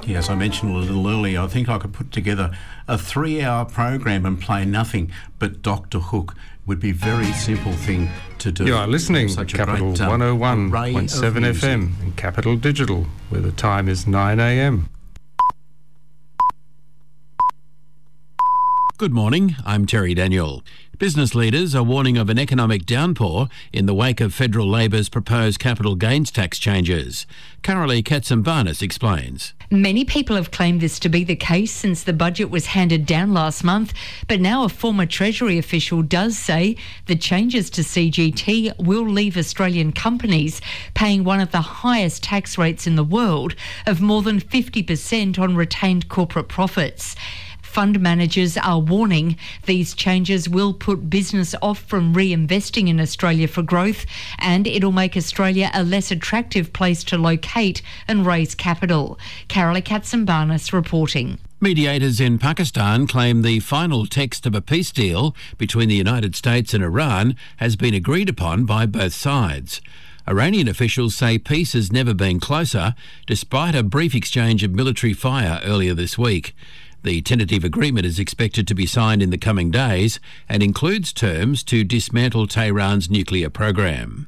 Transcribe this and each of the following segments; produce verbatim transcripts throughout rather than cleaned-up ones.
Yeah, as I mentioned a little earlier, I think I could put together a three-hour program and play nothing but Doctor Hook. Would be a very simple thing to do. You are listening to Such Capital great, um, one oh one point seven F M and Capital Digital, where the time is nine a m. Good morning, I'm Terry Daniel. Business leaders are warning of an economic downpour in the wake of Federal Labor's proposed capital gains tax changes. Carolee Katsimbarnis explains. Many people have claimed this to be the case since the budget was handed down last month, but now a former Treasury official does say the changes to C G T will leave Australian companies paying one of the highest tax rates in the world of more than fifty percent on retained corporate profits. Fund managers are warning these changes will put business off from reinvesting in Australia for growth, and it'll make Australia a less attractive place to locate and raise capital. Carolee Katsimbarnis reporting. Mediators in Pakistan claim the final text of a peace deal between the United States and Iran has been agreed upon by both sides. Iranian officials say peace has never been closer, despite a brief exchange of military fire earlier this week. The tentative agreement is expected to be signed in the coming days and includes terms to dismantle Tehran's nuclear program.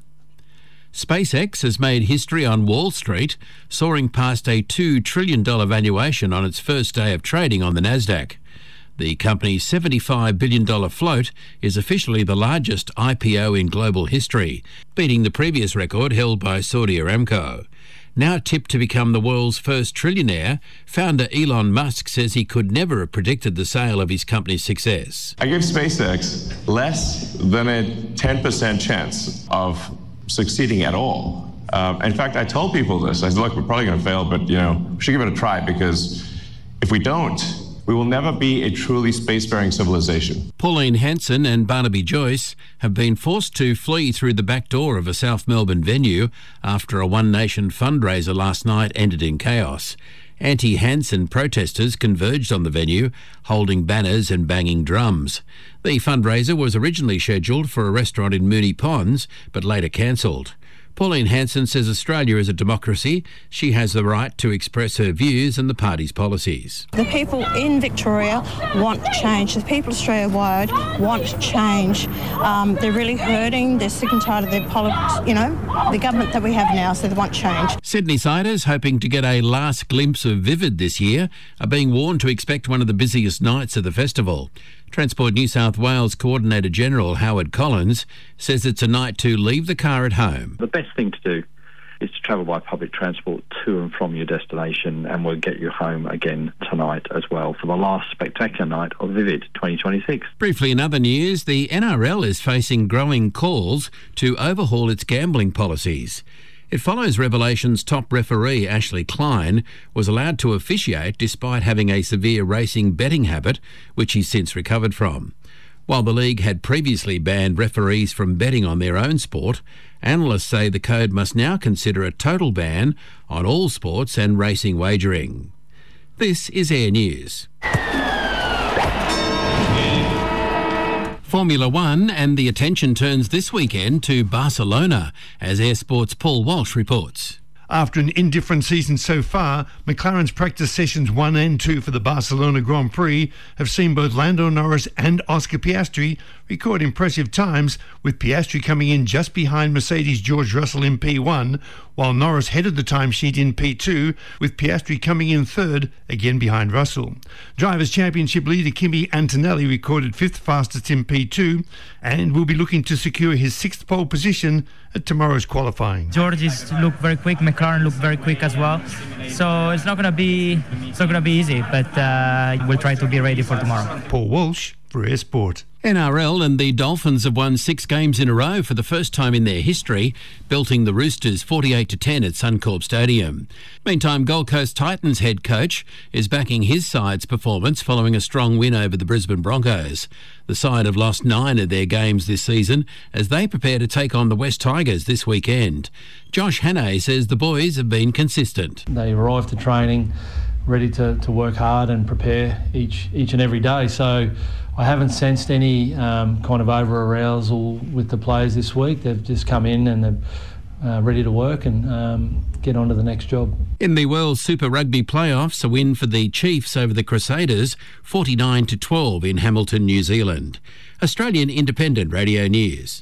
SpaceX has made history on Wall Street, soaring past a two trillion dollars valuation on its first day of trading on the Nasdaq. The company's seventy-five billion dollars float is officially the largest I P O in global history, beating the previous record held by Saudi Aramco. Now tipped to become the world's first trillionaire, founder Elon Musk says he could never have predicted the sale of his company's success. I give SpaceX less than a ten percent chance of succeeding at all. Um, in fact, I told people this. I said, look, we're probably going to fail, but, you know, we should give it a try, because if we don't, we will never be a truly spacefaring civilization. Pauline Hanson and Barnaby Joyce have been forced to flee through the back door of a South Melbourne venue after a One Nation fundraiser last night ended in chaos. Anti-Hanson protesters converged on the venue, holding banners and banging drums. The fundraiser was originally scheduled for a restaurant in Moonee Ponds, but later cancelled. Pauline Hanson says Australia is a democracy. She has the right to express her views and the party's policies. The people in Victoria want change. The people Australia-wide want change. Um, they're really hurting. They're sick and tired of their politics, you know, the government that we have now, so they want change. Sydney-siders, hoping to get a last glimpse of Vivid this year, are being warned to expect one of the busiest nights of the festival. Transport New South Wales Coordinator General Howard Collins says it's a night to leave the car at home. The best thing to do is to travel by public transport to and from your destination, and we'll get you home again tonight as well for the last spectacular night of Vivid twenty twenty-six. Briefly in other news, the N R L is facing growing calls to overhaul its gambling policies. It follows Revelation's top referee, Ashley Klein, was allowed to officiate despite having a severe racing betting habit, which he's since recovered from. While the league had previously banned referees from betting on their own sport, analysts say the code must now consider a total ban on all sports and racing wagering. This is Air News. Formula One, and the attention turns this weekend to Barcelona, as Air Sport's Paul Walsh reports. After an indifferent season so far, McLaren's practice sessions one and two for the Barcelona Grand Prix have seen both Lando Norris and Oscar Piastri record impressive times, with Piastri coming in just behind Mercedes' George Russell in P one, while Norris headed the timesheet in P two, with Piastri coming in third, again behind Russell. Drivers' Championship leader Kimi Antonelli recorded fifth fastest in P two and will be looking to secure his sixth pole position at tomorrow's qualifying. George is look very quick, McLaren look very quick as well, so it's not going to be it's not going to be easy, but uh, we'll try to be ready for tomorrow. Paul Walsh for Air Sport. N R L and the Dolphins have won six games in a row for the first time in their history, belting the Roosters forty-eight to ten at Suncorp Stadium. Meantime, Gold Coast Titans head coach is backing his side's performance following a strong win over the Brisbane Broncos. The side have lost nine of their games this season as they prepare to take on the West Tigers this weekend. Josh Hannay says the boys have been consistent. They arrive to training ready to, to work hard and prepare each each and every day. So I haven't sensed any um, kind of over-arousal with the players this week. They've just come in and they've uh, ready to work and um, get on to the next job. In the World Super Rugby playoffs, a win for the Chiefs over the Crusaders, forty-nine to twelve in Hamilton, New Zealand. Australian Independent Radio News.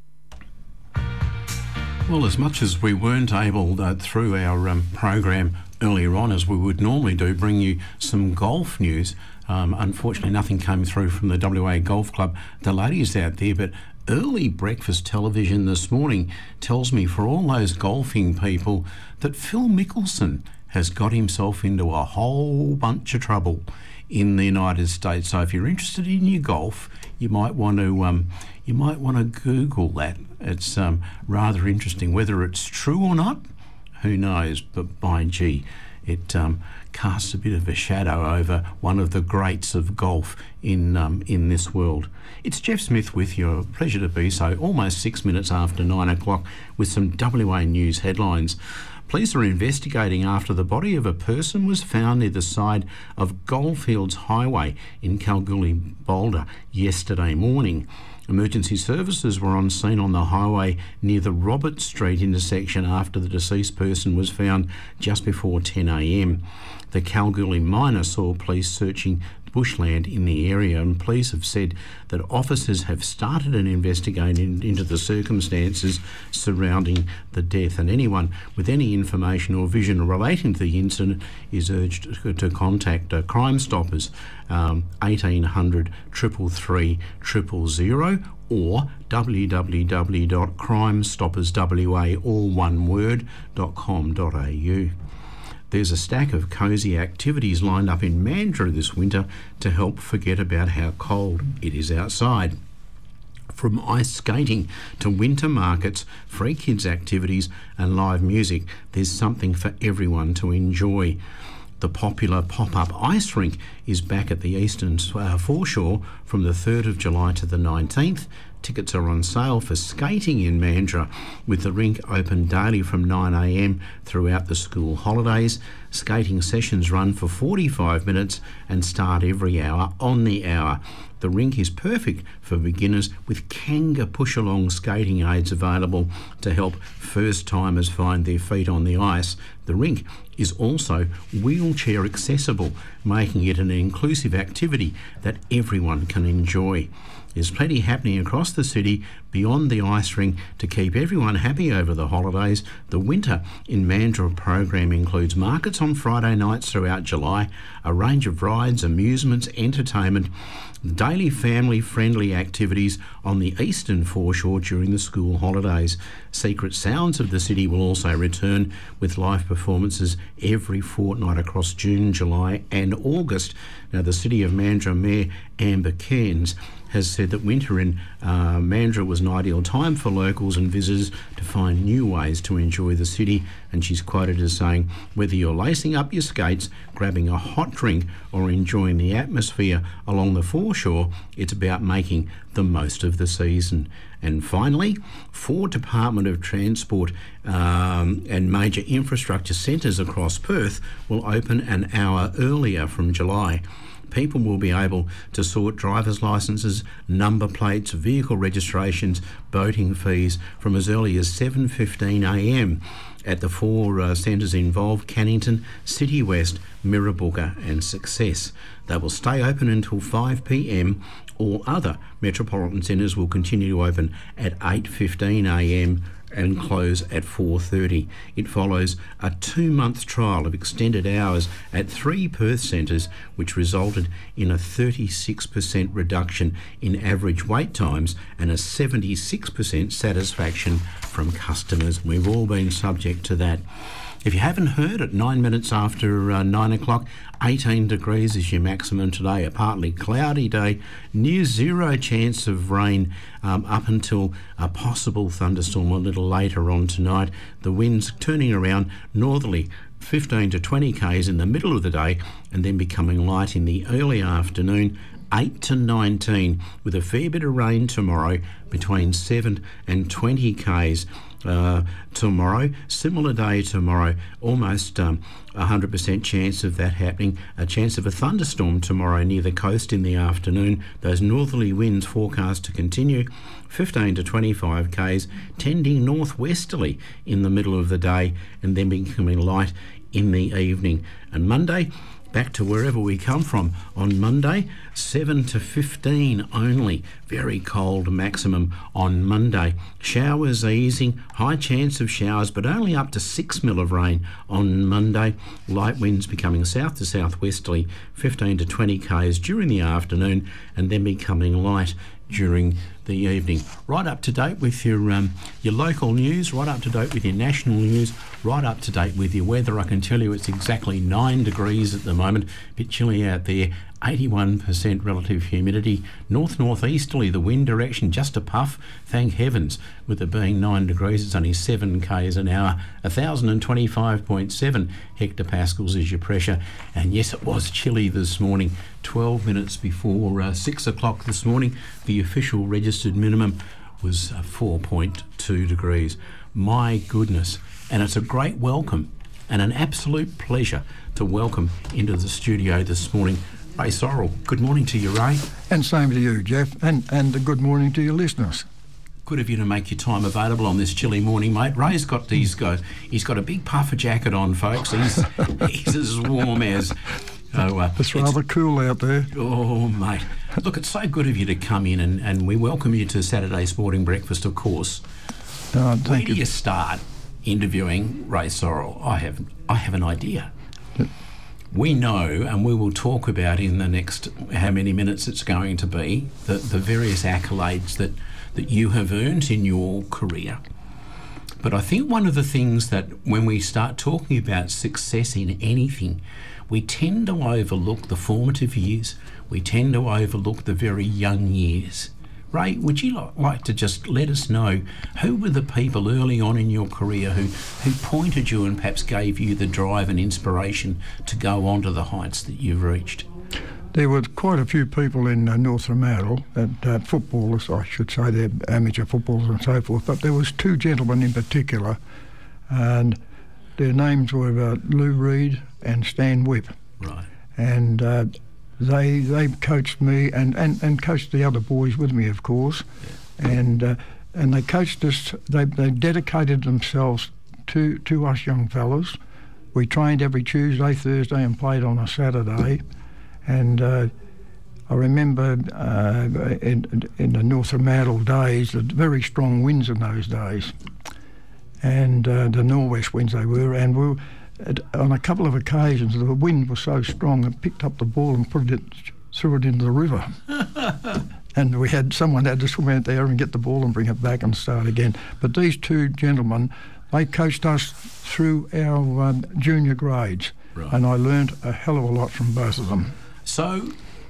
Well, as much as we weren't able uh, through our um, program earlier on, as we would normally do, bring you some golf news, um, unfortunately nothing came through from the W A Golf Club, the ladies out there, but early breakfast television this morning tells me, for all those golfing people, that Phil Mickelson has got himself into a whole bunch of trouble in the United States. So if you're interested in your golf, you might want to um, you might want to Google that. It's um, rather interesting. Whether it's true or not, who knows? But by gee, it um, casts a bit of a shadow over one of the greats of golf in um, in this world. It's Jeff Smith with you. A pleasure to be so. Almost six minutes after nine o'clock with some W A News headlines. Police are investigating after the body of a person was found near the side of Goldfields Highway in Kalgoorlie, Boulder, yesterday morning. Emergency services were on scene on the highway near the Robert Street intersection after the deceased person was found just before ten a m. The Kalgoorlie Miner saw police searching bushland in the area, and police have said that officers have started an investigation into the circumstances surrounding the death, and anyone with any information or vision relating to the incident is urged to contact uh, Crime Stoppers, um, eighteen hundred, three three three, zero zero or w w w dot crime stoppers w a, all one word, dot com dot a u. There's a stack of cosy activities lined up in Mandurah this winter to help forget about how cold it is outside. From ice skating to winter markets, free kids activities and live music, there's something for everyone to enjoy. The popular pop-up ice rink is back at the Eastern uh, Foreshore from the third of July to the nineteenth. Tickets are on sale for skating in Mandurah, with the rink open daily from nine a m throughout the school holidays. Skating sessions run for forty-five minutes and start every hour on the hour. The rink is perfect for beginners, with Kanga push-along skating aids available to help first-timers find their feet on the ice. The rink is also wheelchair accessible, making it an inclusive activity that everyone can enjoy. There's plenty happening across the city beyond the ice rink to keep everyone happy over the holidays. The Winter in Mandurah program includes markets on Friday nights throughout July, a range of rides, amusements, entertainment, daily family-friendly activities on the Eastern Foreshore during the school holidays. Secret Sounds of the City will also return with live performances every fortnight across June, July and August. Now, the City of Mandurah Mayor Amber Cairns has said that winter in uh, Mandurah was an ideal time for locals and visitors to find new ways to enjoy the city, and she's quoted as saying, whether you're lacing up your skates, grabbing a hot drink or enjoying the atmosphere along the foreshore, it's about making the most of the season. And finally, four Department of Transport um, and major infrastructure centres across Perth will open an hour earlier from July. People will be able to sort driver's licences, number plates, vehicle registrations, boating fees from as early as seven fifteen a m at the four uh, centres involved: Cannington, City West, Mirrabooka and Success. They will stay open until five p m. All other metropolitan centres will continue to open at eight fifteen a m and close at four thirty. It follows a two-month trial of extended hours at three Perth centres, which resulted in a thirty-six percent reduction in average wait times and a seventy-six percent satisfaction from customers. We've all been subject to that. If you haven't heard, at nine minutes after uh, nine o'clock, eighteen degrees is your maximum today. A partly cloudy day, near zero chance of rain um, up until a possible thunderstorm a little later on tonight. The wind's turning around northerly, fifteen to twenty k's in the middle of the day, and then becoming light in the early afternoon, eight to nineteen, with a fair bit of rain tomorrow between seven and twenty k's. uh, tomorrow. Similar day tomorrow, almost um, one hundred percent chance of that happening. A chance of a thunderstorm tomorrow near the coast in the afternoon. Those northerly winds forecast to continue, fifteen to twenty-five k's, tending northwesterly in the middle of the day and then becoming light in the evening. And Monday, back to wherever we come from. On Monday, seven to fifteen only. Very cold maximum on Monday. Showers easing, high chance of showers, but only up to six mil of rain on Monday. Light winds becoming south to southwesterly, fifteen to twenty k's during the afternoon, and then becoming light during the evening. Right up to date with your um, your local news, right up to date with your national news, right up to date with your weather. I can tell you it's exactly nine degrees at the moment, a bit chilly out there, eighty-one percent relative humidity, north-northeasterly, the wind direction just a puff, thank heavens. With it being nine degrees, it's only seven k's an hour, one thousand twenty-five point seven hectopascals is your pressure. And yes, it was chilly this morning, twelve minutes before uh, six o'clock this morning. The official registered minimum was uh, four point two degrees. My goodness. And it's a great welcome and an absolute pleasure to welcome into the studio this morning Ray Sorrell. Good morning to you, Ray. And same to you, Jeff, and, and a good morning to your listeners. Good of you to make your time available on this chilly morning, mate. Ray's got these guys. He's got a big puffer jacket on, folks. He's he's as warm as. So, uh, it's rather it's, cool out there. Oh, mate. Look, it's so good of you to come in, and, and we welcome you to Saturday Sporting Breakfast, of course. Uh, Where do you. you start interviewing Ray Sorrell? I have I have an idea. Yep. We know, and we will talk about in the next how many minutes it's going to be, the, the various accolades that, that you have earned in your career. But I think one of the things that when we start talking about success in anything, we tend to overlook the formative years. We tend to overlook the very young years. Ray, would you li- like to just let us know who were the people early on in your career who, who pointed you and perhaps gave you the drive and inspiration to go on to the heights that you've reached? There were quite a few people in uh, North Fremantle, and, uh, footballers, I should say, they're amateur footballers and so forth, but there was two gentlemen in particular, and their names were uh, Lou Reed and Stan Whipp. Right. And uh, they they coached me and, and, and coached the other boys with me, of course, yeah. and uh, and they coached us. They they dedicated themselves to to us young fellas. We trained every Tuesday, Thursday, and played on a Saturday. And uh, I remember uh, in, in the North Fremantle days, the very strong winds in those days, and uh, the northwest winds they were, and we were, at, on a couple of occasions the wind was so strong it picked up the ball and put it, threw it into the river. And we had someone had to swim out there and get the ball and bring it back and start again. But these two gentlemen, they coached us through our um, junior grades, right. And I learned a hell of a lot from both of them. So,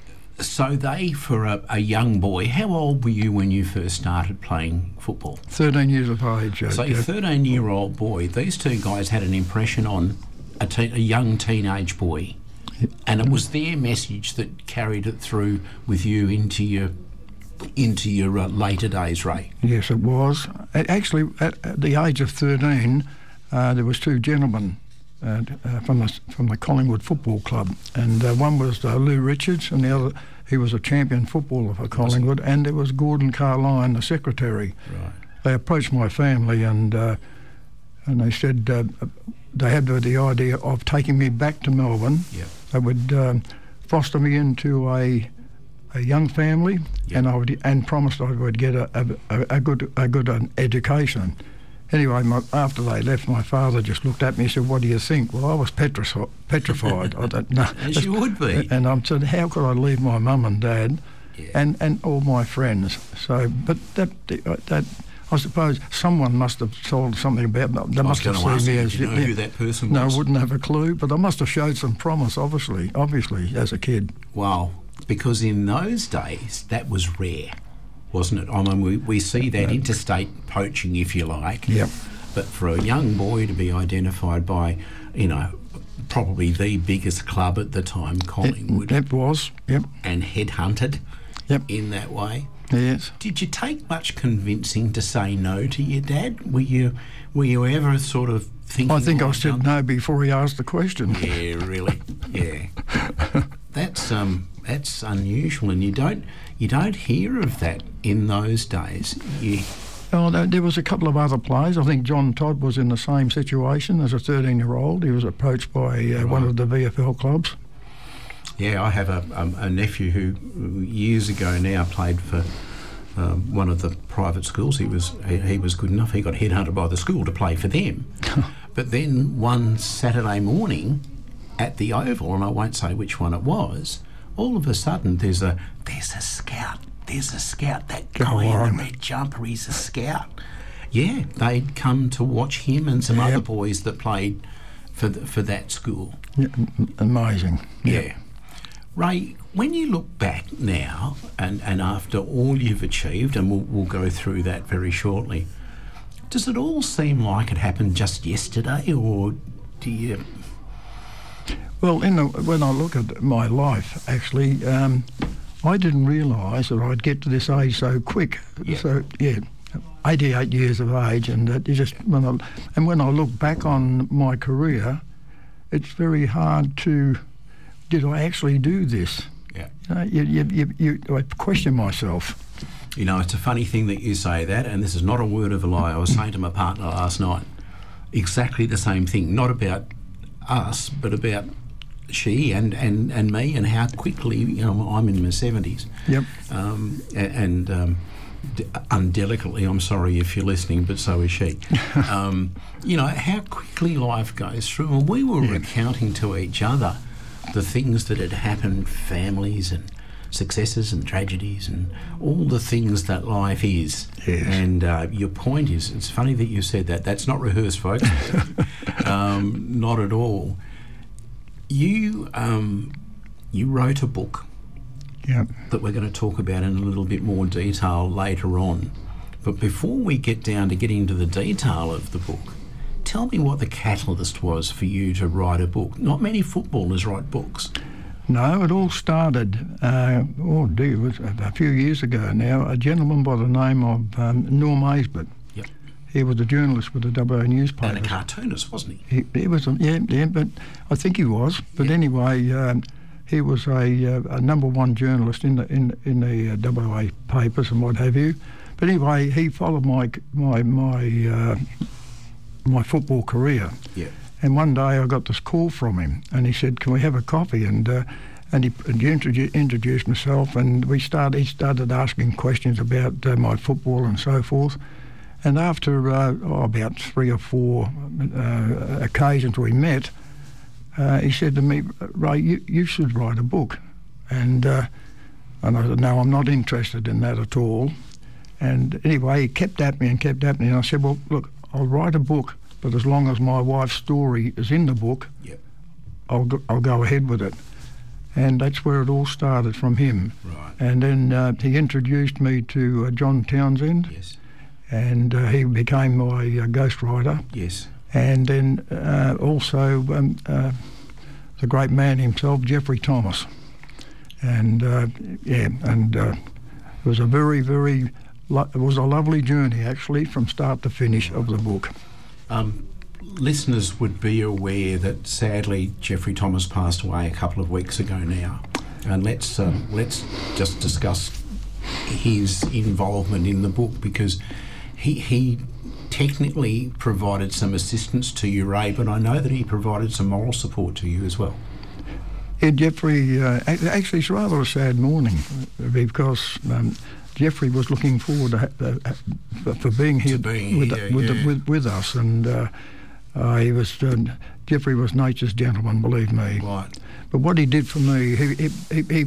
so they, for a, a young boy, how old were you when you first started playing football? thirteen years of age. So, a thirteen-year-old boy, these two guys had an impression on a, te- a young teenage boy, and it was their message that carried it through with you into your into your uh, later days, Ray. Yes, it was. Actually, at, at the age of thirteen, uh, there was two gentlemen Uh, uh, from the from the Collingwood Football Club, and uh, one was uh, Lou Richards, and the other, he was a champion footballer for Collingwood, and there was Gordon Carline, the secretary. Right. They approached my family, and uh, and they said uh, they had the, the idea of taking me back to Melbourne. Yep. They would um, foster me into a a young family, yep. and I would and promised I would get a a, a good a good uh, education. Anyway, my, after they left, my father just looked at me and said, "What do you think?" Well, I was petri- petrified. I don't know. As you would be. And I said, "How could I leave my mum and dad, yeah. and, and all my friends?" So, but that that I suppose someone must have told something about them. They I must have seen me as you know who that person was. No, I wouldn't have a clue. But I must have showed some promise, obviously, obviously, as a kid. Wow, because in those days that was rare, wasn't it? I mean, we, we see that yeah. interstate poaching, if you like. Yep. But for a young boy to be identified by, you know, probably the biggest club at the time, Collingwood. It, it was, yep. And headhunted yep. in that way. Yes. Did you take much convincing to say no to your dad? Were you were you ever sort of thinking... I think oh, I said no before he asked the question. Yeah, really. Yeah. That's um that's unusual, and you don't you don't hear of that in those days. You, Oh, there was a couple of other players. I think John Todd was in the same situation as a thirteen-year-old. He was approached by uh, right. one of the V F L clubs. Yeah, I have a, um, a nephew who years ago now played for um, one of the private schools. He was he, he was good enough. He got headhunted by the school to play for them. But then one Saturday morning at the Oval, and I won't say which one it was, all of a sudden there's a there's a scout. There's a scout. That guy in the red jumper, he's a scout. Yeah, they'd come to watch him and some yep. other boys that played for the, for that school. Yeah, amazing. Yeah. yeah. Ray, when you look back now and, and after all you've achieved, and we'll, we'll go through that very shortly, does it all seem like it happened just yesterday, or do you... Well, in the, when I look at my life, actually... Um, I didn't realise that I'd get to this age so quick. Yeah. So yeah, eighty-eight years of age, and that you just when I, and when I look back on my career, it's very hard to. Did I actually do this? Yeah. You know, you, you, you, you, I question myself. You know, it's a funny thing that you say that, and this is not a word of a lie. I was saying to my partner last night, exactly the same thing. Not about us, but about she and, and, and me, and how quickly, you know, I'm in my seventies. Yep. Um, and um, d- undelicately, I'm sorry if you're listening, but so is she. um, you know, how quickly life goes through. And we were yep. recounting to each other the things that had happened, families and successes and tragedies and all the things that life is. Yes. And uh, your point is, it's funny that you said that. That's not rehearsed, folks. um, not at all. You um, you wrote a book yep. that we're going to talk about in a little bit more detail later on. But before we get down to getting into the detail of the book, tell me what the catalyst was for you to write a book. Not many footballers write books. No, it all started, uh, oh dear, it was a few years ago now. A gentleman by the name of um, Norm Aisbett. Yep. He was a journalist with the W A newspaper. And a cartoonist, wasn't he? He, he was, a, yeah, yeah, but I think he was. But yeah. anyway, um, he was a, uh, a number one journalist in the in in the uh, W A papers and what have you. But anyway, he followed my my my uh, my football career. Yeah. And one day I got this call from him, and he said, "Can we have a coffee?" And uh, and he, and he introdu- introduced himself, and we started. He started asking questions about uh, my football and so forth. And after uh, oh, about three or four uh, occasions we met, uh, he said to me, "Ray, you, you should write a book." And uh, and I said, "No, I'm not interested in that at all." And anyway, he kept at me and kept at me, and I said, "Well, look, I'll write a book, but as long as my wife's story is in the book, yep. I'll go, I'll go ahead with it." And that's where it all started from him. Right. And then uh, he introduced me to uh, John Townsend. Yes. And uh, he became my uh, ghostwriter. Yes. And then uh, also um, uh, the great man himself, Geoffrey Thomas. And uh, yeah, and uh, it was a very, very, lo- it was a lovely journey actually from start to finish of the book. Um, listeners would be aware that sadly Geoffrey Thomas passed away a couple of weeks ago now, and let's um, let's just discuss his involvement in the book, because he he technically provided some assistance to you, Ray, but I know that he provided some moral support to you as well. Yeah, Geoffrey, uh, actually it's rather a sad morning because um, Geoffrey was looking forward to ha- uh, for being here, being with, here with, yeah. with, with us, and uh, uh, he was uh, Geoffrey was nature's gentleman, believe me. Right. But what he did for me, he he he he,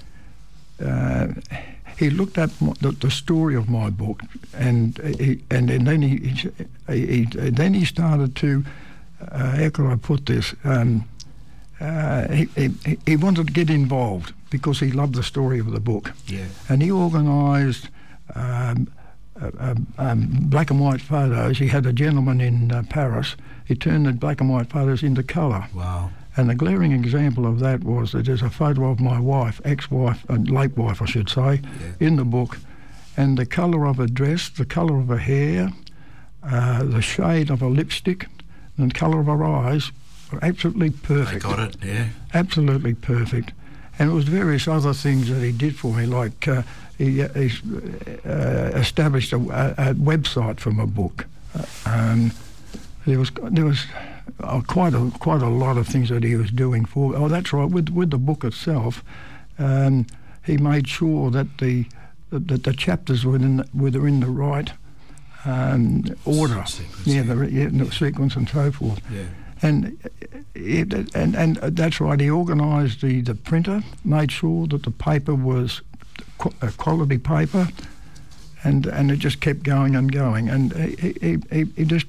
uh, he looked at my, the, the story of my book, and he and, and then he, he, he then he started to uh, how could I put this? Um, uh, he, he he wanted to get involved because he loved the story of the book. Yeah. And he organised um, uh, um, black and white photos. He had a gentleman in uh, Paris. He turned the black and white photos into colour. Wow. And the glaring example of that was that there's a photo of my wife, ex-wife, uh, late wife I should say, yeah. in the book. and the colour of her dress, the colour of her hair, uh, the shade of her lipstick, and the colour of her eyes were absolutely perfect. They got it, yeah. Absolutely perfect. And it was various other things that he did for me, like uh, he, uh, he uh, established a, a, a website for my book. Uh, um, there was there was uh, quite a quite a lot of things that he was doing for. Oh, that's right. With with the book itself, um, he made sure that the that the chapters were in the, were in the right um, order. Sequence, yeah, the, yeah, the sequence and so forth. Yeah. And it, and and that's right. He organised the, the printer, made sure that the paper was qu- a quality paper, and and it just kept going and going. And he he, he, he just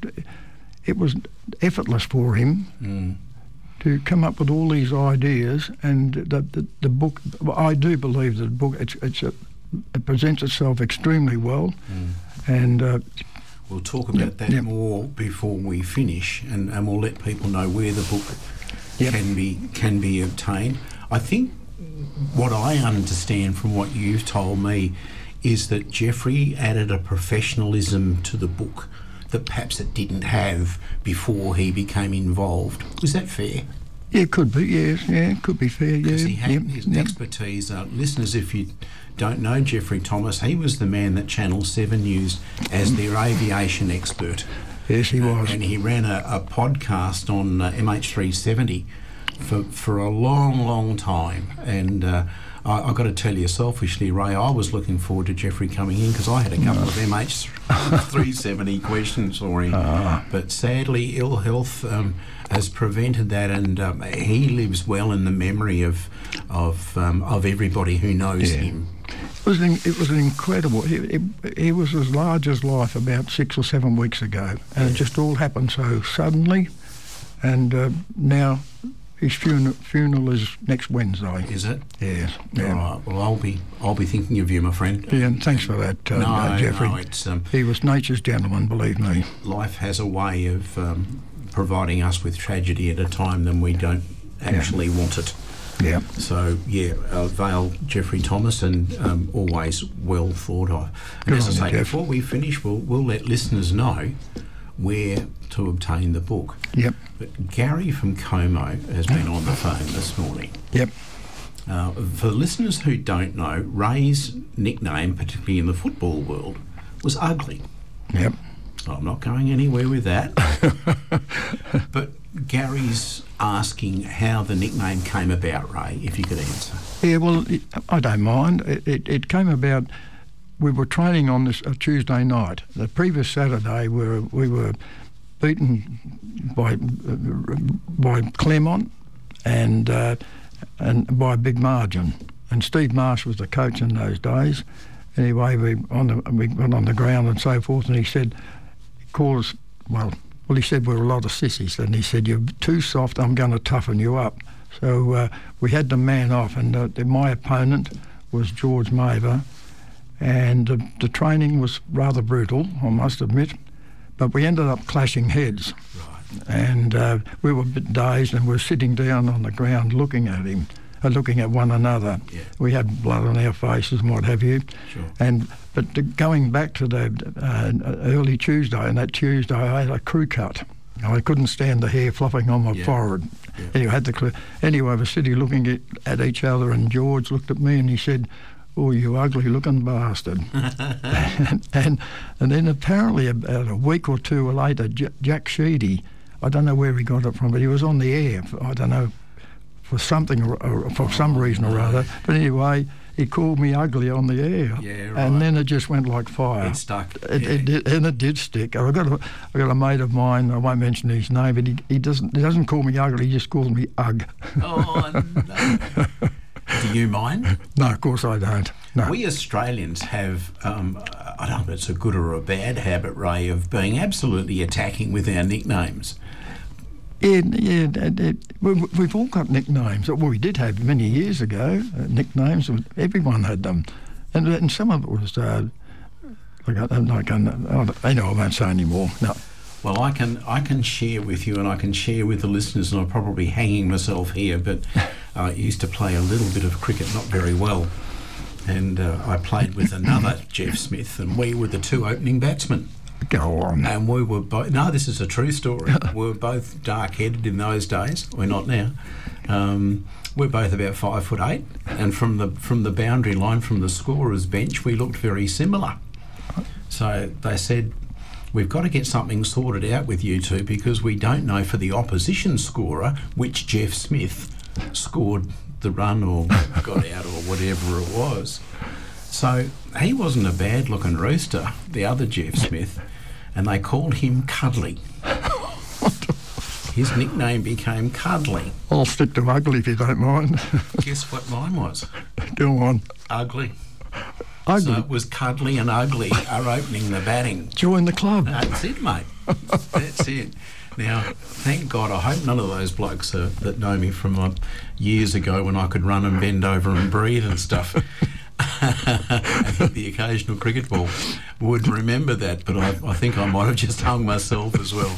it was effortless for him mm. to come up with all these ideas. And the the, the book, well, I do believe that the book it's it's a, it presents itself extremely well, mm. and. Uh, We'll talk about yep, that yep. more before we finish, and, and we'll let people know where the book yep. can be can be obtained. I think what I understand from what you've told me is that Geoffrey added a professionalism to the book that perhaps it didn't have before he became involved. Was that fair? Yeah, it could be, yes, yeah, it could be fair, yeah. Because he had yep, his yep. expertise. Uh, listeners, if you don't know Geoffrey Thomas, he was the man that Channel seven used as their aviation expert. Yes, he was. Uh, and he ran a, a podcast on uh, M H three seventy for, for a long, long time. And uh, I, I've got to tell you, selfishly, Ray, I was looking forward to Geoffrey coming in because I had a couple of M H three seventy questions for him. Uh. But sadly, ill health um, has prevented that, and um, he lives well in the memory of of um, of everybody who knows yeah. him. It was an, it was an incredible. He, he, he was as large as life about six or seven weeks ago, and it just all happened so suddenly. And uh, now his funeral, funeral is next Wednesday. Is it? Yes. Yeah. All right. Well, I'll be I'll be thinking of you, my friend. Yeah, and thanks for that, uh, no, uh, Geoffrey. No, it's, um, he was nature's gentleman, believe me. Life has a way of um, providing us with tragedy at a time when we don't actually yeah. want it. Yeah. So, yeah, uh, Vale Geoffrey Thomas, and um, always well thought of. And Good as I on say, you, Jeff. before we finish, we'll, we'll let listeners know where to obtain the book. Yep. But Gary from Como has been on the phone this morning. Yep. Uh, for listeners who don't know, Ray's nickname, particularly in the football world, was Ugly. Yep. So I'm not going anywhere with that. But Gary's asking how the nickname came about, Ray, if you could answer. Yeah, well, it, I don't mind. It, it, it came about, we were training on this uh, Tuesday night. The previous Saturday, we were, we were beaten by uh, by Claremont and uh, and by a big margin. And Steve Marsh was the coach in those days. Anyway, we on the we went on the ground and so forth, and he said, he called us, well, well, he said we were a lot of sissies, and he said, you're too soft, I'm going to toughen you up. So uh, we had the man off, and uh, my opponent was George Maver, and uh, the training was rather brutal, I must admit, but we ended up clashing heads. Right. And uh, we were a bit dazed, and we were sitting down on the ground looking at him, uh, looking at one another. Yeah. We had blood on our faces and what have you. Sure. And but the, going back to the uh, early Tuesday, and that Tuesday I had a crew cut. I couldn't stand the hair flopping on my yeah. forehead. Yeah. Anyway, I had the cl- anyway, I was sitting looking at, at each other, and George looked at me and he said, "Oh, you ugly-looking bastard." and, and and then apparently about a week or two later, J- Jack Sheedy, I don't know where he got it from, but he was on the air. For, I don't know, for something or, or for some reason or other. But anyway, he called me ugly on the air. Yeah, right. And then it just went like fire. It stuck. It, yeah. it did, and it did stick. I got a, I got a mate of mine. I won't mention his name, but he, he doesn't he doesn't call me ugly. He just calls me Ugg. Oh no. Do you mind? No, of course I don't. No. We Australians have, um, I don't know if it's a good or a bad habit, Ray, of being absolutely attacking with our nicknames. Yeah, yeah. It, it, we, we've all got nicknames. Well, we did have many years ago uh, nicknames. Everyone had them, and and some of it was uh, like I, like I, I know I won't say anymore. No. Well, I can I can share with you, and I can share with the listeners, and I'm probably hanging myself here, but I used to play a little bit of cricket, not very well. and uh, I played with another Jeff Smith, and we were the two opening batsmen. Go on. And we were both, no, this is a true story. We were both dark-headed in those days. We're not now. Um, we're both about five foot eight, and from the from the boundary line, from the scorer's bench, we looked very similar. So they said, we've got to get something sorted out with you two, because we don't know for the opposition scorer which Jeff Smith scored the run or got out or whatever it was. So he wasn't a bad-looking rooster, the other Jeff Smith, and they called him Cuddly. His nickname became Cuddly. I'll stick to ugly if you don't mind. Guess what mine was? Go on. Ugly. Ugly. So it was Cuddly and Ugly are opening the batting. Join the club. That's it, mate. That's it. Now, thank God, I hope none of those blokes uh, that know me from uh, years ago when I could run and bend over and breathe and stuff and hit the occasional cricket ball would remember that, but I, I think I might have just hung myself as well.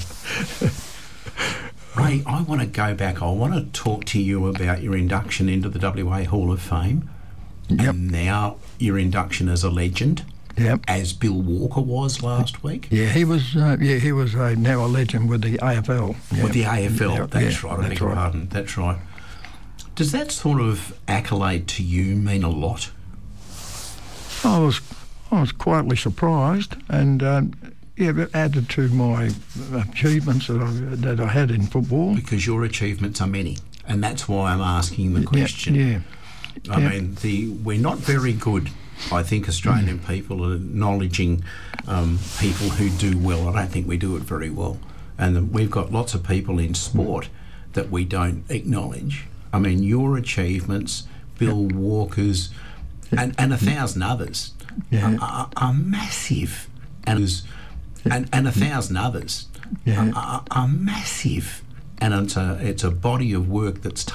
Ray, I want to go back. I want to talk to you about your induction into the W A Hall of Fame. Yep. And now your induction as a legend. Yep. As Bill Walker was last week. Yeah, he was. Uh, yeah, he was uh, now a legend with the A F L. With the A F L, Yeah, that's yeah, right. I beg that's your right. pardon. That's right. Does that sort of accolade to you mean a lot? I was, I was quietly surprised, and um, yeah, it added to my achievements that I that I had in football. Because your achievements are many, and that's why I'm asking the question. Yeah. I yeah. mean, the we're not very good, I think, Australian mm. people are acknowledging um, people who do well. I don't think we do it very well. And we've got lots of people in sport that we don't acknowledge. I mean, your achievements, Bill yep. Walker's, and, and a thousand others yeah. are, are massive. And, and, and a thousand others yeah. are, are massive. And it's a, it's a body of work that's